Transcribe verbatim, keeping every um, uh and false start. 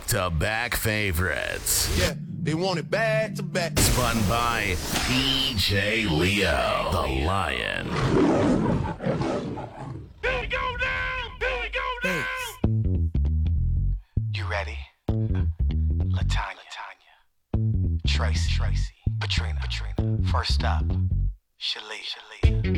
back-to-back favorites. Yeah, they want it back to back. Spun by D J Leo, the Lion. Here we go now! Here we go now! You ready? Latanya, Tracy, Tracy, Patrina, Patrina. First stop, Shalia, Shalia.